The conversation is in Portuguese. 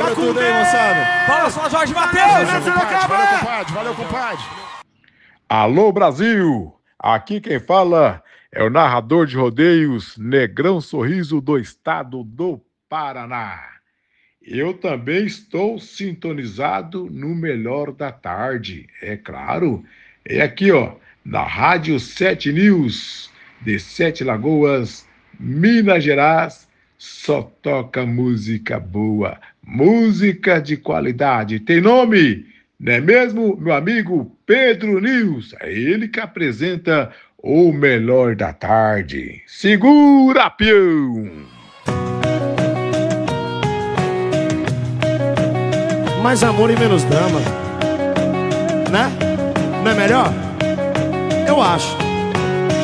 Quebra tudo aí, moçada. Fala só, Jorge Matheus. Valeu, compadre. Valeu, compadre. Alô, Brasil! Aqui quem fala é o narrador de rodeios Negrão Sorriso do estado do Paraná. Eu também estou sintonizado no Melhor da Tarde, é claro. É aqui, ó, na Rádio 7 News, de Sete Lagoas, Minas Gerais. Só toca música boa, música de qualidade. Tem nome? Não é mesmo, meu amigo Pedro News? É ele que apresenta o Melhor da Tarde. Segura, peão! Mais amor e menos drama, né? Não é melhor? Eu acho.